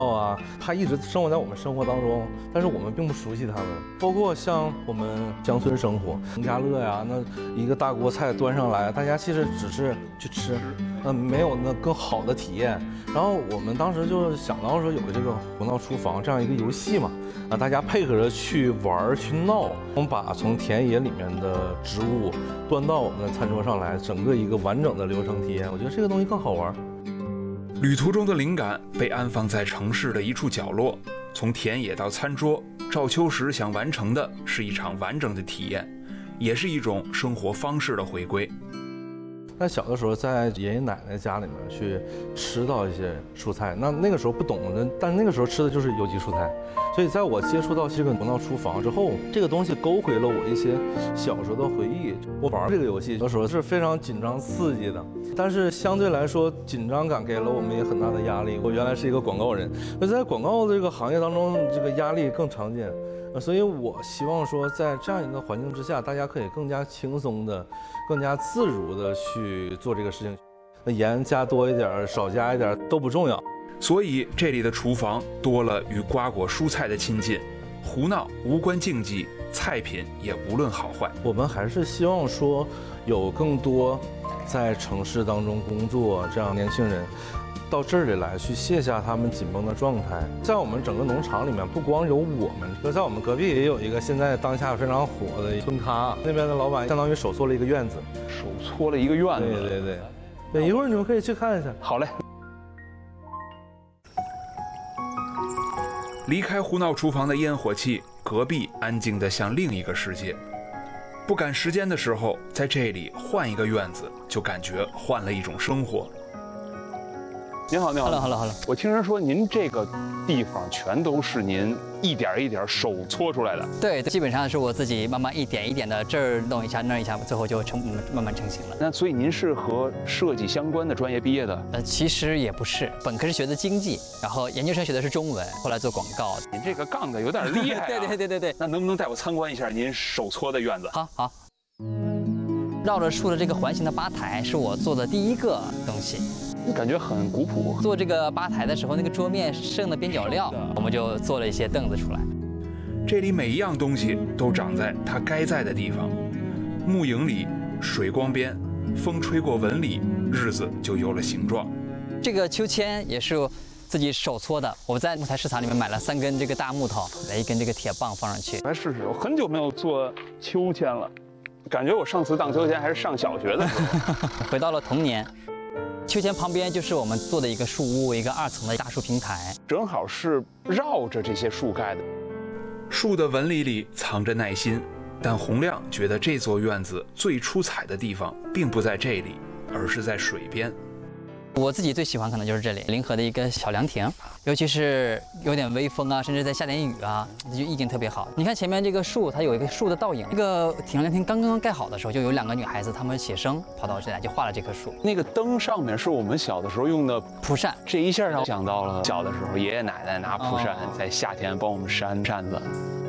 啊，它一直生活在我们生活当中，但是我们并不熟悉它们。包括像我们乡村生活，农家乐呀，那一个大锅菜端上来，大家其实只是去吃，没有那更好的体验。然后我们当时就想到说有这个胡闹厨房这样一个游戏嘛，大家配合着去玩去闹，我们把从田野里面的植物端到我们的餐桌上来，整个一个完整的流程体验，我觉得这个东西更好玩。 旅途中的灵感被安放在城市的一处角落，从田野到餐桌，赵秋实想完成的是一场完整的体验，也是一种生活方式的回归。 在小的时候，在爷爷奶奶家里面去吃到一些蔬菜，那个时候不懂的，但那个时候吃的就是有机蔬菜，所以在我接触到这个胡闹厨房之后，这个东西勾回了我一些小时候的回忆。我玩这个游戏的时候是非常紧张刺激的，但是相对来说紧张感给了我们也很大的压力。我原来是一个广告人，那在广告这个行业当中，这个压力更常见。所以我希望说，在这样一个环境之下，大家可以更加轻松的、更加自如的去做这个事情。那盐加多一点、少加一点都不重要。 所以这里的厨房多了与瓜果蔬菜的亲近，胡闹无关竞技，菜品也无论好坏。 我们还是希望说，有更多在城市当中工作这样年轻人。到这里来去卸下他们紧绷的状态。在我们整个农场里面，不光有我们，就在我们隔壁也有一个现在当下非常火的村咖，那边的老板相当于手搓了一个院子， 手搓了一个院子。 对，一会儿你们可以去看一下。 好嘞。 离开胡闹厨房的烟火气，隔壁安静得像另一个世界。不赶时间的时候，在这里换一个院子，就感觉换了一种生活。 您好，您好。 Hello。 我听人说您这个地方全都是您一点一点手搓出来的。 对，基本上是我自己慢慢一点一点的这儿弄一下那儿一下，最后就慢慢成型了。 那所以您是和设计相关的专业毕业的？ 其实也不是，本科是学的经济，然后研究生学的是中文，后来做广告。 您这个杠的有点厉害啊。 对。 那能不能带我参观一下您手搓的院子？ 好。绕着树的这个环形的吧台是我做的第一个东西。 感觉很古朴。 做这个吧台的时候，那个桌面剩的边角料，我们就做了一些凳子出来。 这里每一样东西都长在它该在的地方，木影里，水光边，风吹过纹理，日子就有了形状。 这个秋千也是自己手搓的，我在木材市场里面买了3根这个大木头，来1根这个铁棒放上去。 来试试，我很久没有做秋千了，感觉我上次荡秋千还是上小学的时候。 回到了童年。秋千旁边就是我们做的一个树屋，一个2层的大树平台， 正好是绕着这些树盖的。 树的纹理里藏着耐心，但洪亮觉得这座院子最出彩的地方并不在这里，而是在水边。 我自己最喜欢可能就是这里临河的一个小凉亭，尤其是有点微风啊，甚至在下点雨啊，就意境特别好。你看前面这个树，它有一个树的倒影。这个小凉亭刚刚盖好的时候，就有2个女孩子，她们写生跑到这来，就画了这棵树。 那个灯上面是我们小的时候用的蒲扇， 这一下让我想到了小的时候爷爷奶奶拿蒲扇在夏天帮我们扇扇子。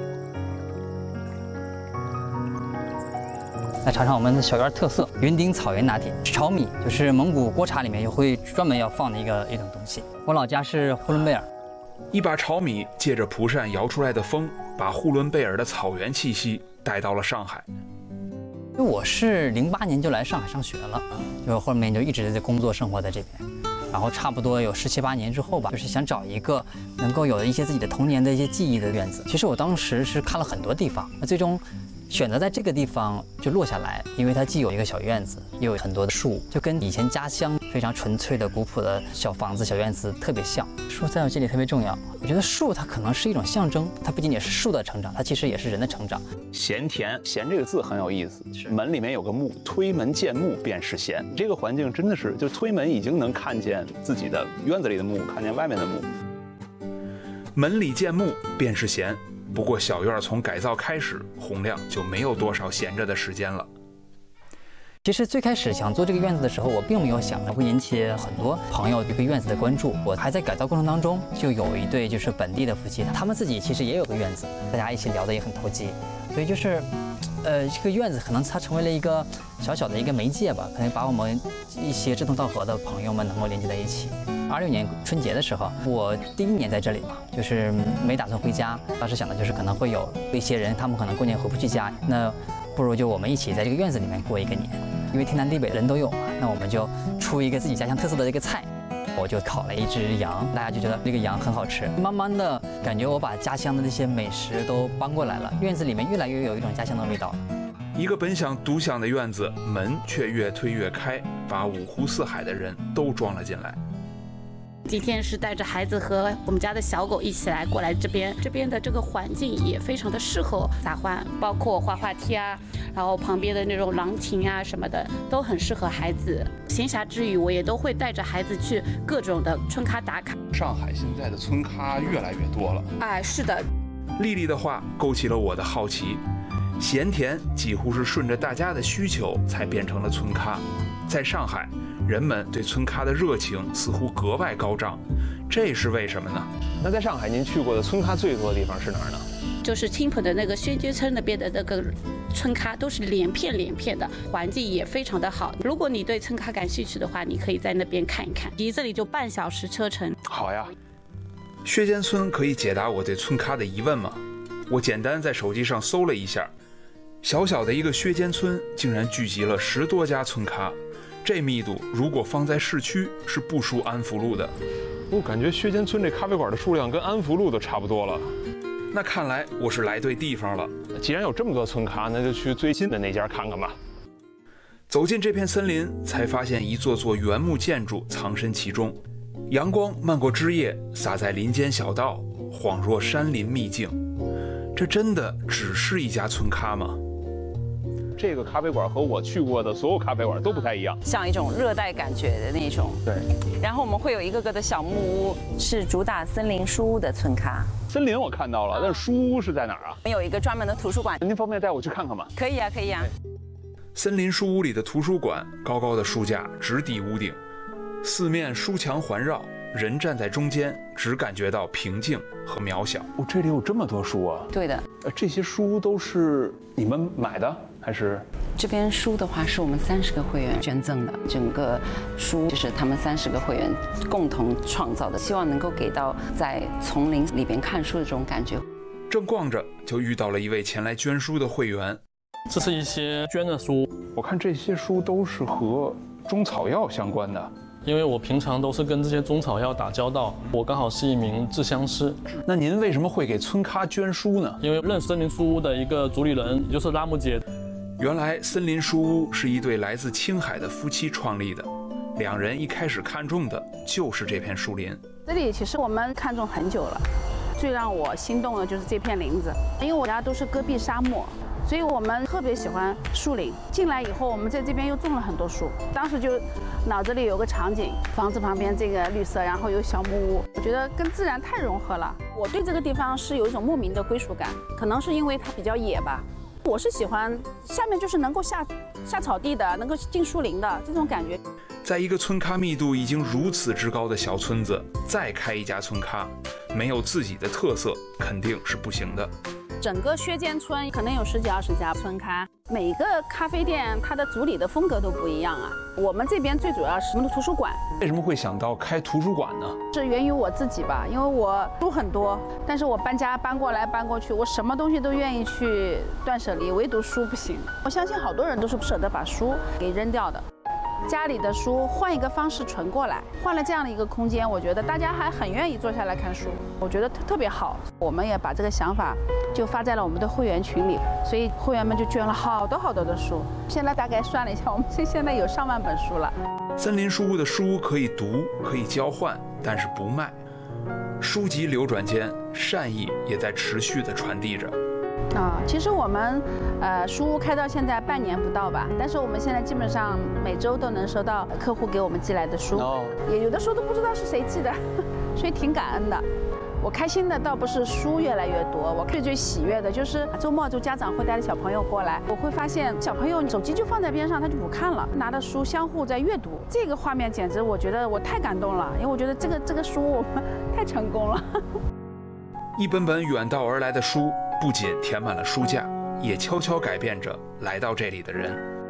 来尝尝我们的小院特色云顶草原拿铁，炒米就是蒙古锅茶里面也会专门要放的一种东西。我老家是呼伦贝尔， 一把炒米借着蒲扇摇出来的风，把呼伦贝尔的草原气息带到了上海。 因为我是08年就来上海上学了，就后面就一直在工作生活在这边，然后差不多有17、18年之后吧，就是想找一个能够有一些自己的童年的一些记忆的院子。其实我当时是看了很多地方，那最终选择在这个地方就落下来，因为它既有一个小院子，又有很多的树，就跟以前家乡非常纯粹的古朴的小房子、小院子特别像。树在我这里特别重要，我觉得树它可能是一种象征，它不仅仅是树的成长，它其实也是人的成长。 闲田，闲这个字很有意思，门里面有个木，推门见木便是闲。这个环境真的是，就推门已经能看见自己的院子里的木，看见外面的木。 门里见木便是闲。不过小院从改造开始，洪亮就没有多少闲着的时间了。 其实最开始想做这个院子的时候，我并没有想会引起很多朋友这个院子的关注。我还在改造过程当中，就有一对就是本地的夫妻，他们自己其实也有个院子，大家一起聊得也很投机。所以就是，这个院子可能它成为了一个小小的一个媒介吧，可能把我们一些志同道合的朋友们能够连接在一起。 26年春节的时候，我第1年在这里嘛，就是没打算回家。当时想的就是可能会有一些人，他们可能过年回不去家，那不如就我们一起在这个院子里面过一个年，因为天南地北人都有嘛，那我们就出一个自己家乡特色的这个菜。我就烤了一只羊，大家就觉得这个羊很好吃。慢慢的感觉我把家乡的那些美食都搬过来了，院子里面越来越有一种家乡的味道。 一个本想独享的院子，门却越推越开，把五湖四海的人都装了进来。 今天是带着孩子和我们家的小狗一起来过来这边的这个环境也非常的适合撒欢，包括滑滑梯啊，然后旁边的那种廊亭啊什么的都很适合孩子。闲暇之余，我也都会带着孩子去各种的春咖打卡。 上海现在的村咖越来越多了。 哎，是的。 丽丽的话勾起了我的好奇，咸甜几乎是顺着大家的需求才变成了村咖。在上海，人们对村咖的热情似乎格外高涨，这是为什么呢？ 那在上海您去过的村咖最多的地方是哪儿呢？ 就是青浦的那个宣街村那边的那个村咖都是连片的，环境也非常的好。如果你对村咖感兴趣的话，你可以在那边看一看，离这里就半小时车程。 好呀。 薛间村可以解答我对村咖的疑问吗？我简单在手机上搜了一下，小小的一个薛间村竟然聚集了10多家村咖，这密度如果放在市区是不输安福路的。 我感觉薛间村这咖啡馆的数量跟安福路都差不多了。 那看来我是来对地方了。 既然有这么多村咖，那就去最近的那家看看吧。 走进这片森林，才发现一座座原木建筑藏身其中，阳光漫过枝叶，洒在林间小道，恍若山林秘境。这真的只是一家村咖吗？ 这个咖啡馆和我去过的所有咖啡馆都不太一样， 像一种热带感觉的那种。 对。 然后我们会有一个个的小木屋，是主打森林书屋的村咖。 森林我看到了，但是书屋是在哪儿啊？ 我们有一个专门的图书馆。 您方便带我去看看吗？ 可以啊，可以啊。 森林书屋里的图书馆，高高的书架直抵屋顶，四面书墙环绕，人站在中间，只感觉到平静和渺小。 哦，这里有这么多书啊！ 对的。 这些书都是你们买的还是？ 这边书的话是我们30个会员捐赠的，整个书就是他们30个会员共同创造的，希望能够给到在丛林里边看书的这种感觉。 正逛着，就遇到了一位前来捐书的会员。 这是一些捐的书， 我看这些书都是和中草药相关的。 因为我平常都是跟这些中草药打交道，我刚好是一名制香师。 那您为什么会给村咖捐书呢？ 因为认识森林书屋的一个主理人，也就是拉木姐。 原来森林书屋是一对来自青海的夫妻创立的，两人一开始看中的就是这片树林。 这里其实我们看中很久了，最让我心动的就是这片林子，因为我家都是戈壁沙漠。所以我们特别喜欢树林。进来以后，我们在这边又种了很多树。当时就脑子里有个场景，房子旁边这个绿色，然后有小木屋，我觉得跟自然太融合了。我对这个地方是有一种莫名的归属感，可能是因为它比较野吧。我是喜欢下面就是能够下草地的，能够进树林的这种感觉。 在一个村咖密度已经如此之高的小村子，再开一家村咖，没有自己的特色肯定是不行的。 整个薛间村可能有10几20家村咖，每个咖啡店它的主理的风格都不一样啊。我们这边最主要是我们的图书馆。 为什么会想到开图书馆呢？ 是源于我自己吧，因为我书很多，但是我搬家搬过来搬过去，我什么东西都愿意去断舍离，唯独书不行。我相信好多人都是不舍得把书给扔掉的。家里的书换一个方式存过来，换了这样的一个空间，我觉得大家还很愿意坐下来看书，我觉得特别好。我们也把这个想法就发在了我们的会员群里，所以会员们就捐了好多的书。现在大概算了一下，我们现在有上万本书了。 森林书屋的书可以读，可以交换，但是不卖。书籍流转间，善意也在持续地传递着。 其实我们书屋开到现在半年不到吧，但是我们现在基本上每周都能收到客户给我们寄来的书，也有的时候都不知道是谁寄的，所以挺感恩的。我开心的倒不是书越来越多，我最喜悦的就是周末就家长会带着小朋友过来，我会发现小朋友手机就放在边上，他就不看了，拿着书相互在阅读，这个画面简直我觉得我太感动了，因为我觉得这个书我们太成功了。 一本本远道而来的书，不仅填满了书架，也悄悄改变着来到这里的人。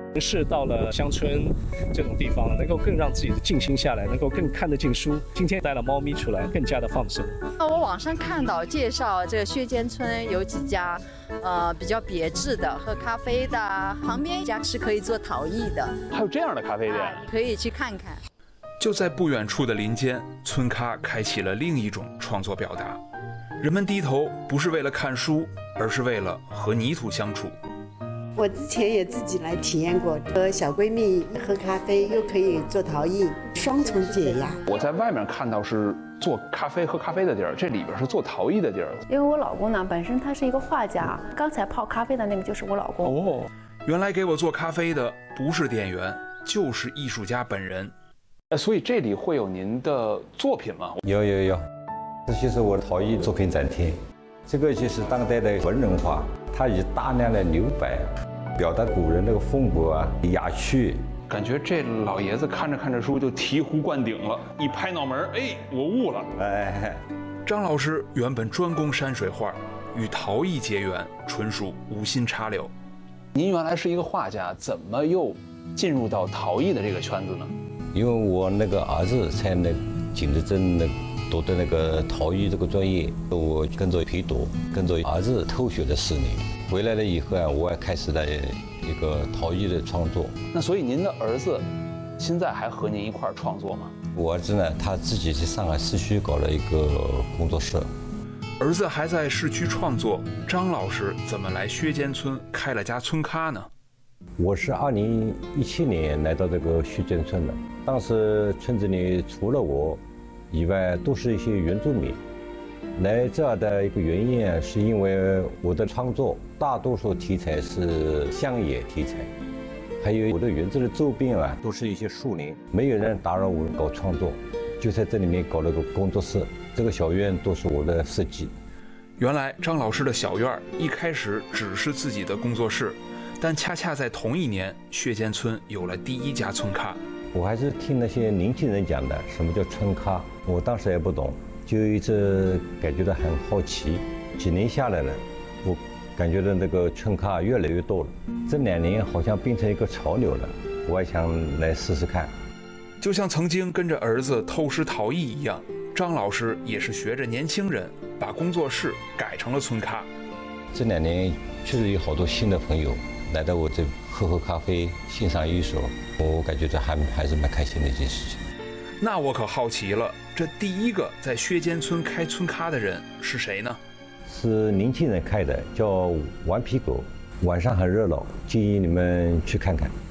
城市到了乡村这种地方，能够更让自己静心下来，能够更看得进书。今天带了猫咪出来，更加的放松。 我网上看到介绍这个薛间村有几家，比较别致的喝咖啡的，旁边一家是可以做陶艺的， 还有这样的咖啡店， 可以去看看。 就在不远处的林间，村咖开启了另一种创作表达。人们低头不是为了看书，而是为了和泥土相处。 我之前也自己来体验过，和小闺蜜喝咖啡，又可以做陶艺，双重解压。 我在外面看到是做咖啡喝咖啡的地儿，这里边是做陶艺的地儿。 因为我老公呢，本身他是一个画家，刚才泡咖啡的那个就是我老公。 哦，原来给我做咖啡的不是店员，就是艺术家本人。 所以这里会有您的作品吗？ 有，这就是我的陶艺作品展厅。这个就是当代的文人画，它以大量的留白表达古人那个风格啊、雅趣。 感觉这老爷子看着看着书就醍醐灌顶了，一拍脑门，哎，我悟了。 哎， 张老师原本专攻山水画，与陶艺结缘，纯属无心插柳。 您原来是一个画家，怎么又进入到陶艺的这个圈子呢？ 因为我那个儿子在那景德镇读的那个陶艺这个专业，我跟着陪读，跟着儿子偷学了4年。回来了以后啊，我也开始了一个陶艺的创作。 那所以您的儿子现在还和您一块儿创作吗？ 我儿子呢，他自己在上海市区搞了一个工作室。 儿子还在市区创作，张老师怎么来薛间村开了家村咖呢？ 我是2017年来到这个薛间村的，当时村子里除了我以外，都是一些原住民。来这儿的一个原因啊，是因为我的创作大多数题材是乡野题材，还有我的园子的周边啊，都是一些树林，没有人打扰我搞创作，就在这里面搞了个工作室。这个小院都是我的设计。 原来张老师的小院一开始只是自己的工作室，但恰恰在同一年，薛间村有了第一家村咖。 我还是听那些年轻人讲的，什么叫村咖，我当时也不懂，就一直感觉到很好奇。几年下来了，我感觉到那个村咖越来越多了，这2年好像变成一个潮流了，我也想来试试看。 就像曾经跟着儿子偷师陶艺一样，张老师也是学着年轻人，把工作室改成了村咖。 这2年确实有好多新的朋友来到我这喝咖啡，欣赏艺术，我感觉这还是蛮开心的一件事情。 那我可好奇了，这第一个在薛间村开村咖的人是谁呢？ 是年轻人开的，叫顽皮狗，晚上很热闹，建议你们去看看。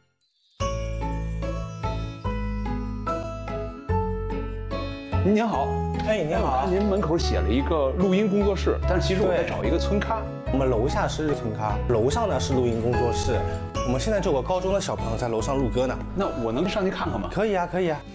您好， 哎，您好， 您门口写了一个录音工作室，但是其实我在找一个村咖。 我们楼下是村咖，楼上呢是录音工作室。我们现在就有高中的小朋友在楼上录歌呢。 那我能上去看看吗？ 可以啊，可以啊。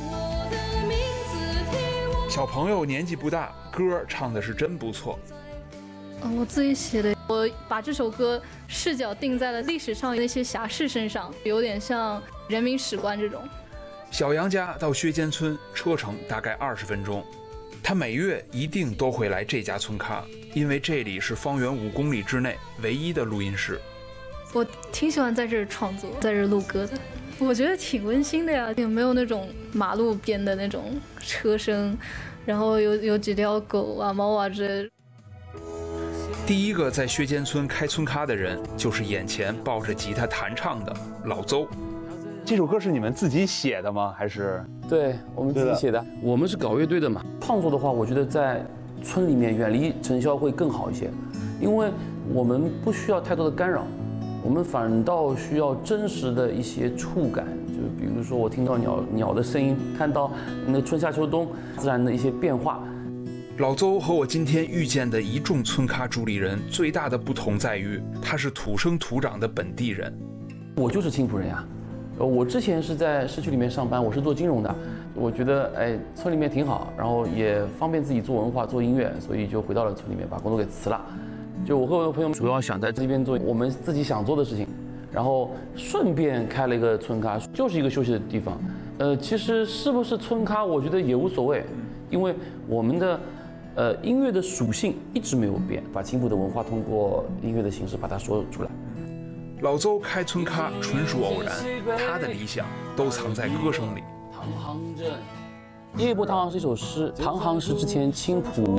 小朋友年纪不大，歌唱的是真不错。 我自己写的，我把这首歌视角定在了历史上那些侠士身上，有点像人民史观这种。 小杨家到薛间村车程大概20分钟，他每月一定都会来这家村咖，因为这里是方圆5公里之内唯一的录音室。 我挺喜欢在这儿创作，在这儿录歌的，我觉得挺温馨的呀。有没有那种马路边的那种车声，然后有几条狗啊、猫啊之类的。 第一个在薛间村开村咖的人，就是眼前抱着吉他弹唱的老邹。 这首歌是你们自己写的吗？还是？ 对，我们自己写的。我们是搞乐队的嘛，创作的话，我觉得在村里面远离尘嚣会更好一些，因为我们不需要太多的干扰，我们反倒需要真实的一些触感，就比如说我听到鸟的声音，看到那春夏秋冬自然的一些变化。 老邹和我今天遇见的一众村咖主理人最大的不同在于，他是土生土长的本地人。 我就是青浦人呀。我之前是在市区里面上班，我是做金融的。我觉得村里面挺好，然后也方便自己做文化、做音乐，所以就回到了村里面，把工作给辞了。就我和我的朋友主要想在这边做我们自己想做的事情，然后顺便开了一个村咖，就是一个休息的地方。其实是不是村咖，我觉得也无所谓，因为我们的音乐的属性一直没有变，把青浦的文化通过音乐的形式把它说出来。 老邹开村咖纯属偶然，他的理想都藏在歌声里。 唐行镇，夜泊唐行是一首诗，唐行是之前青浦